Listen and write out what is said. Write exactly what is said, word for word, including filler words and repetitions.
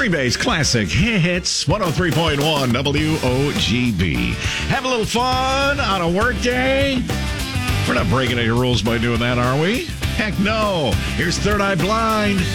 Freebay's Classic Hits, one oh three point one W O G B. Have a little fun on a work day? We're not breaking any rules by doing that, are we? Heck no. Here's Third Eye Blind.